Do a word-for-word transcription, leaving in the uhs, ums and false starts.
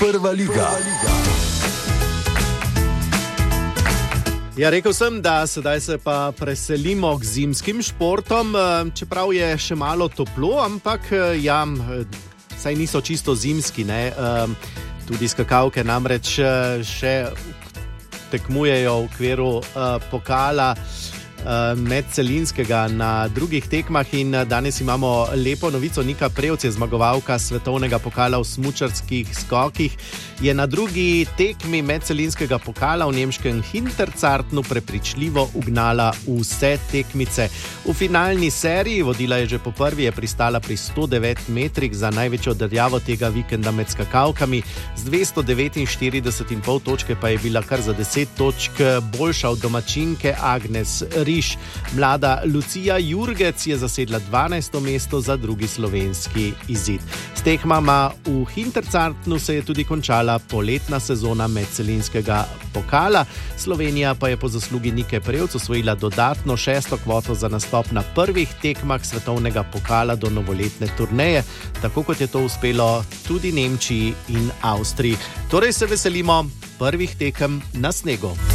Prva liga. Ja, rekel sem, da sedaj se pa preselimo k zimskim športom, čeprav je še malo toplo, ampak ja, saj niso čisto zimski, ne? Tudi skakalke namreč še tekmujejo v okviru pokala medcelinskega na drugih tekmah in danes imamo lepo novico. Nika Prevc je zmagovalka svetovnega pokala v smučarskih skokih. Je na drugi tekmi medcelinskega pokala v nemškem Hinterzartnu prepričljivo ugnala vse tekmice. V finalni seriji, vodila je že po prvi, je pristala pri sto devet metrih za največjo daljavo tega vikenda med skakalkami. Z dvesto devetinštirideset in pol točke pa je bila kar za deset točk boljša od domačinke Agnes Riš. Mlada Lucija Jurgec je zasedla dvanajsto mesto za drugi slovenski izid. S tekmama v Hinterzartnu se je tudi končala poletna sezona medcelinskega pokala. Slovenija pa je po zaslugi Nike Prevc osvojila dodatno šesto kvoto za nastop na prvih tekmah svetovnega pokala do novoletne turneje, tako kot je to uspelo tudi Nemčiji in Avstriji. Torej se veselimo prvih tekem na snegu.